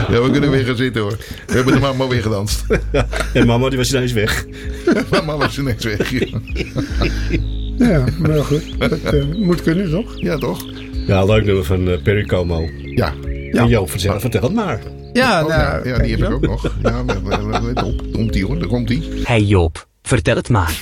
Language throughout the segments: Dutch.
Ja, we kunnen weer gaan zitten hoor. We hebben de mama weer gedanst. En mama die was ineens weg. Mama was ineens weg. Ja, maar goed. Dat moet kunnen, toch? Ja, toch? Ja, leuk nummer van Perry Como. Ja. En Joop, vertel het maar. Ja, ja, die heb ik ook nog. Ja, let op. Komt-ie hoor, daar komt-ie. Hey Joop, vertel het maar.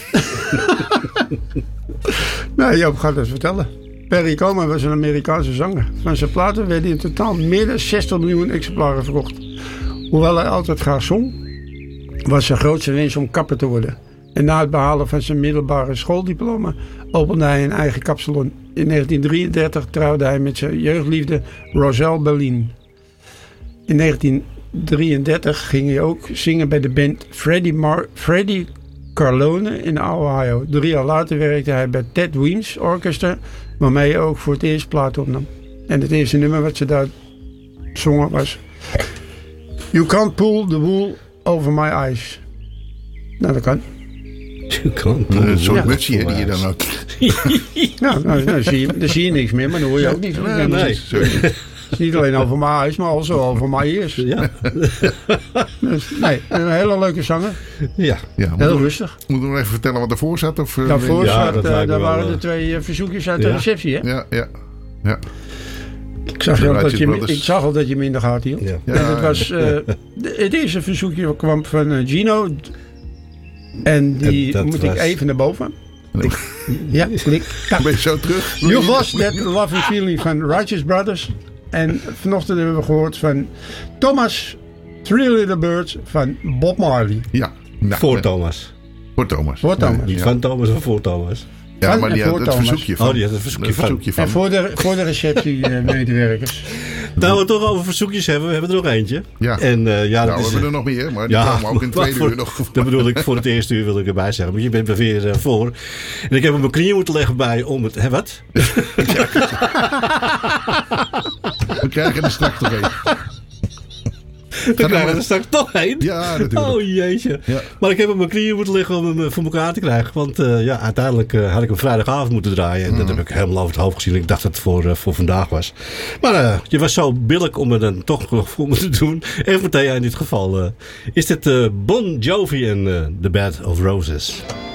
Nou, Joop gaat het vertellen. Perry Como was een Amerikaanse zanger. Van zijn platen werden in totaal meer dan 60 miljoen exemplaren verkocht. Hoewel hij altijd graag zong, was zijn grootste wens om kapper te worden. En na het behalen van zijn middelbare schooldiploma opende hij een eigen kapsalon. In 1933 trouwde hij met zijn jeugdliefde Roselle Berlin. In 1933 ging hij ook zingen bij de band Freddie Carlone in Ohio. 3 jaar later werkte hij bij Ted Weems Orchestra, waarmee hij ook voor het eerst plaat opnam. En het eerste nummer wat ze daar zongen was You Can't Pull the Wool Over My Eyes. Nou, dat kan. Een soort mutsje die je dan ook... Ja, nou, dan zie je niks meer, maar dan hoor je ook niks meer. Nee. Het is niet alleen over mijn huis, maar also over mijn ears. Ja. Dus, nee, een hele leuke zanger. Ja. Heel rustig. Moeten we nog even vertellen wat ervoor zat? Of, Daarvoor dat lijkt me daar waren wel, de 2 verzoekjes uit de receptie, hè? Ja. Ik zag al dat je hem in de gaten hield. Ja. Ja. En het was, het eerste verzoekje kwam van Gino. En die dat moet was... ik even naar boven. Ja, klik. Tak. Ben je zo terug? You Lost That Love and Feeling van Righteous Brothers. En vanochtend hebben we gehoord van Thomas, Three Little Birds van Bob Marley. Ja. Nou, Voor Thomas. Voor Thomas. Voor Thomas. Niet van Thomas of voor Thomas. Ja, maar die voor had het Thomas. verzoekje van. Oh, die had het verzoekje van. En voor de receptiemedewerkers. Nou, we het toch over verzoekjes hebben. We hebben er nog eentje. Ja. En, Nou, dat we is, hebben er nog meer, maar die komen ook in het tweede uur nog. Dat bedoel ik, voor het eerste uur wil ik erbij zeggen. Maar je bent er weer voor. En ik heb op mijn knieën moeten leggen bij om het... Hé, wat? We krijgen er straks toch een. We krijgen er straks toch heen. Ja, natuurlijk. Oh jeetje. Ja. Maar ik heb op mijn knieën moeten liggen om hem voor elkaar te krijgen. Want uiteindelijk had ik hem vrijdagavond moeten draaien. En dat heb ik helemaal over het hoofd gezien. Ik dacht dat het voor vandaag was. Maar je was zo billig om er dan toch nog voor me te doen. En voor Thea in dit geval is dit Bon Jovi en The Bed of Roses.